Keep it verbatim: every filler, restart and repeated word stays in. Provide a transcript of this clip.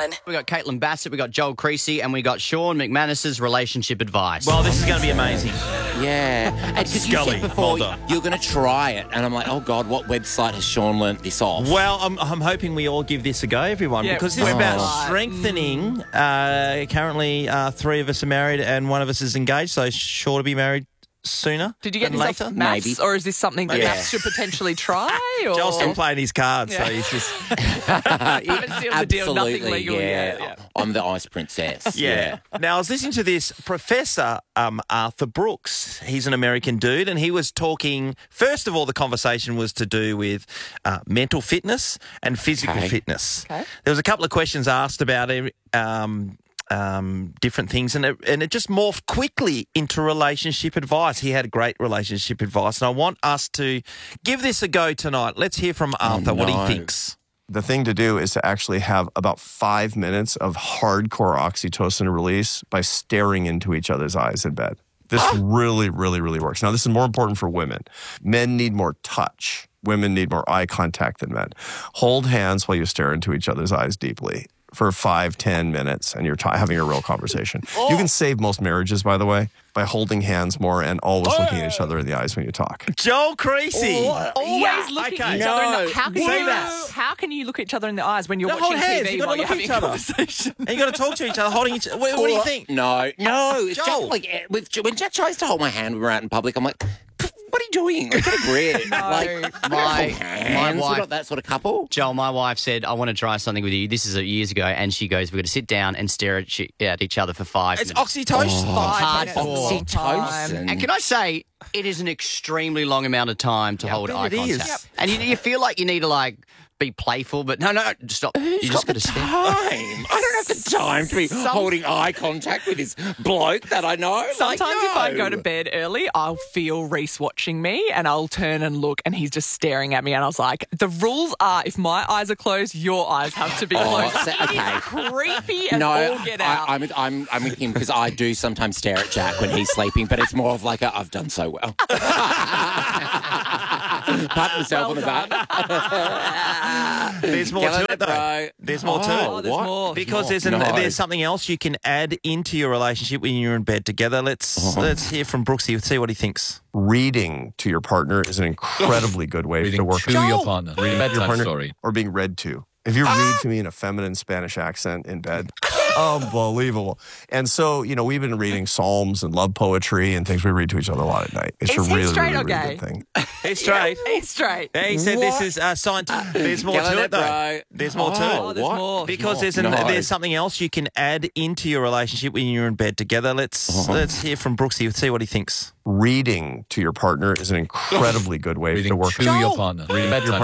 one. We got Caitlin Bassett, we got Joel Creasy, and we got Sean McManus's relationship advice. Well, this is going to be amazing. Yeah. And because you Scully, said before hold on. you're going to try it, and I'm like, oh, God, what website has Sean learnt this off? Well, I'm, I'm hoping we all give this a go, everyone, Yeah, because it's we're about right. strengthening. Uh, currently, uh, three of us are married and one of us is engaged, so sure to be married sooner Did you get than yourself later. maths, Maybe. or is this something that Yeah. maths should potentially try? Or? Joel's still playing his cards, Yeah. so he's just... Haven't sealed the deal, nothing Absolutely, legal yeah. yet. Yeah. I'm the ice princess. Yeah. Now, I was listening to this Professor um, Arthur Brooks. He's an American dude, and he was talking. First of all, the conversation was to do with uh, mental fitness and physical Okay. fitness. Okay. There was a couple of questions asked about it, um, um, different things, and it, and it just morphed quickly into relationship advice. He had great relationship advice, and I want us to give this a go tonight. Let's hear from Arthur what he no. thinks. The thing to do is to actually have about five minutes of hardcore oxytocin release by staring into each other's eyes in bed. This really, really, really works. Now, this is more important for women. Men need more touch. Women need more eye contact than men. Hold hands while you stare into each other's eyes deeply for five, ten minutes, and you're t- having a real conversation. You can save most marriages, by the way, by holding hands more and always looking at each other in the eyes when you talk. Joel Creasy. Always Yeah, looking okay. at each other in No. the How can Say you that. how can you look at each other in the eyes when you're Don't watching hold hands. T V You gotta while you're look at having each a other. conversation? And you got to talk to each other, holding each other. What, what do you think? No, no. It's Joel. Jack, like, eh, with, when Jack tries to hold my hand when we're out in public, I'm like, what are you doing? Like, get a grip. No. Like, My- hands. my We're wife- not that sort of couple. Joel, my wife said, I want to try something with you. This is uh, years ago. And she goes, we're going to sit down and stare at, she- at each other for five It's minutes. oxytocin. Five minutes Hardcore. all time. Oxytocin. And can I say, it is an extremely long amount of time to hold bet eye it is. contact. Yep. And you, you feel like you need to, like, be playful, but no, no, stop. You Who's just got got the to time? stare. I don't have the time to be holding eye contact with this bloke that I know. Sometimes Like, if I no. go to bed early, I'll feel Reese watching me and I'll turn and look and he's just staring at me and I was like, the rules are if my eyes are closed, your eyes have to be Oh, closed. so- It is okay. creepy and No, all get out. I, I'm, I'm, I'm with him because I do sometimes stare at Jack when he's sleeping, but it's more of like a, I've done so well. Pat myself on the back. There's more Killing to it, though. bro. There's more to Oh, it. there's what? more. Because there's, an, No. there's something else you can add into your relationship when you're in bed together. Let's let's hear from Brooksy. See what he thinks. Reading to your partner is an incredibly good way to Reading work to your partner. Reading your bedtime partner story. or being read to. If you read to me in a feminine Spanish accent in bed, unbelievable. And so, you know, we've been reading Psalms and love poetry and things we read to each other a lot at night. It's Is a he really, straight really, or really gay? good thing. He's straight. He's straight. Yeah, he said this What? is uh, scientific. There's more Killing to it, it, though. bro. There's more to it. Oh, there's what? more. Because there's, an, No. there's something else you can add into your relationship when you're in bed together. Let's let's hear from Brooksy. See what he thinks. Reading to your partner is an incredibly good way Reading to work. to your partner. Reading bedtime